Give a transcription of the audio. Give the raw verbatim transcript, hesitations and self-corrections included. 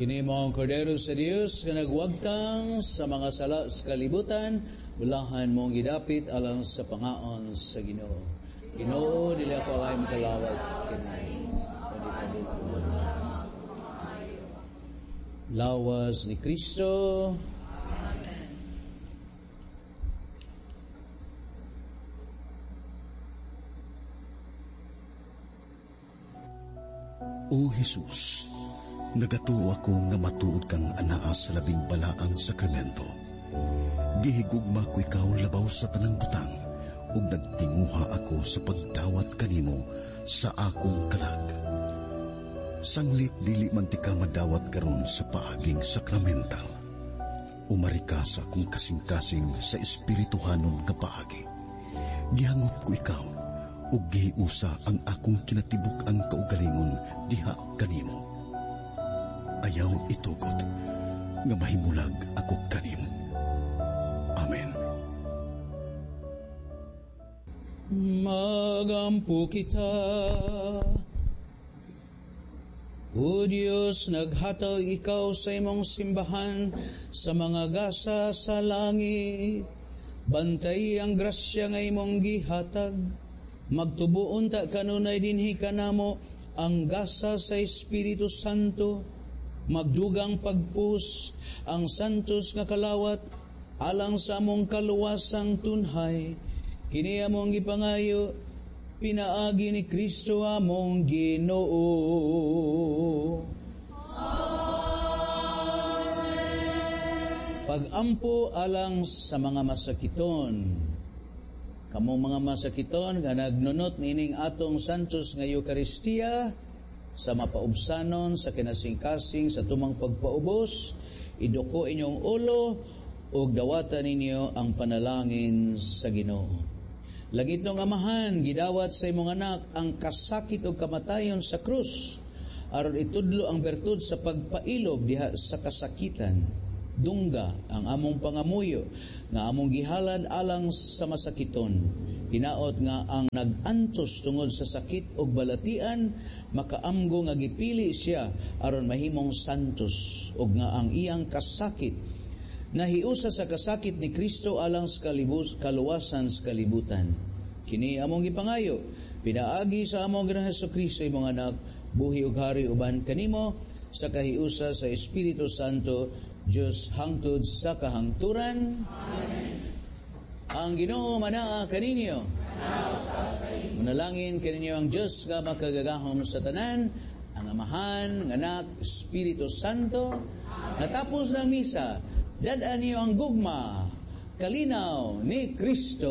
Kini mo ang Kordero sa Dios nga nagwagtang sa mga sala sa kalibutan, bulahan mong gidapit alang sa pangaon sa Ginoo. Ginoo, dili ako ay matalawag kinay. Lawas ni Kristo. O Jesus, nagatuo ako nga matuod kang anaa sa labing balaang sakramento. Gihigugma ko ikaw labaw sa tanang butang, ug nagtinguha ako sa pagdawat kanimo sa akong kalag. Sanglit dili man ti ka madawat karon sa paaging sakramental. Umari ka sa akong kasing-kasing sa espirituhanon nga paagi. Gihangop ko ikaw, ug gihiusa ang akong kinatibuk ang kaugalingon diha kanimo. Ayaw itugot nga mahimulag ako kanimo. Amen. Magampo kita, O Diyos, naghataw ikaw sa imong simbahan sa mga gasa sa langit. Bantay ang grasya nga imong gihatag. Magtubuon ta kanunay dinhi kanamo ang gasa sa Espiritu Santo. Magdugang pagpus ang santos nga kalawat alang sa among kaluwasang tunhay. Kini among gipangayo, pinaagi ni Kristo among Ginoo. Amen. Pag-ampo alang sa mga masakiton. Kamong mga masakiton nga nagnunot nining atong santos nga Eucharistia sa mapaubsanon sa kinasing-kasing sa tumang pagpaubos, iduko inyong ulo ug dawatan ninyo ang panalangin sa Ginoo. Langit ng Amahan, gidawat sa imong anak ang kasakit o kamatayon sa krus, aron itudlo ang bertud sa pagpailog diha sa kasakitan. Dungga ang among pangamuyo, nga among gihalad alang sa masakiton. Hinaot nga ang nag-antos tungod sa sakit o balatian, makaamgo nga gipili siya aron mahimong santos, o nga ang iyang kasakit nahiusa sa kasakit ni Kristo alang sa kalibus, kaluwasan sa kalibutan. Kini among gipangayo, pinaagi sa among Ginoong Hesukristo imong anak, buhi ug hari uban kanimo, sa kahiusa sa Espiritu Santo, Diyos hangtod sa kahangturan. Amen. Ang Ginoo manaa kaninyo. Manalangin kaninyo ang Diyos nga makagagahom sa tanan, ang Amahan, ang Anak, Espiritu Santo. Natapos ng misa, dadaan niyo ang gugma, kalinaw ni Kristo.